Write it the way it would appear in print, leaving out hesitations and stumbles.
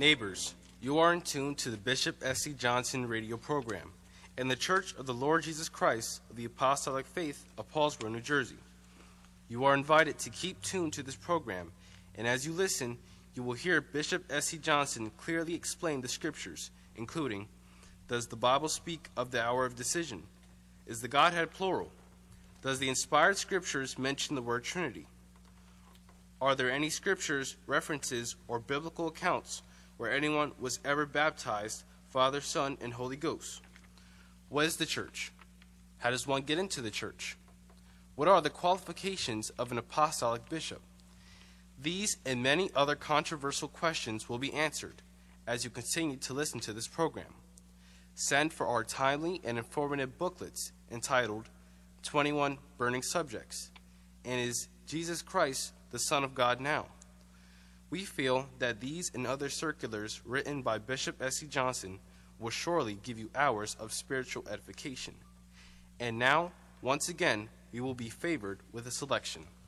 Neighbors, you are in tune to the Bishop S.C. Johnson radio program and the Church of the Lord Jesus Christ of the Apostolic Faith of Paulsboro, New Jersey. You are invited to keep tuned to this program, and as you listen, you will hear Bishop S.C. Johnson clearly explain the Scriptures, including, does the Bible speak of the hour of decision? Is the Godhead plural? Does the inspired Scriptures mention the word Trinity? Are there any Scriptures, references, or biblical accounts where anyone was ever baptized, Father, Son, and Holy Ghost? What is the church? How does one get into the church? What are the qualifications of an apostolic bishop? These and many other controversial questions will be answered as you continue to listen to this program. Send for our timely and informative booklets entitled 21 Burning Subjects and Is Jesus Christ the Son of God Now? We feel that these and other circulars written by Bishop S.C. Johnson will surely give you hours of spiritual edification. And now, once again, we will be favored with a selection.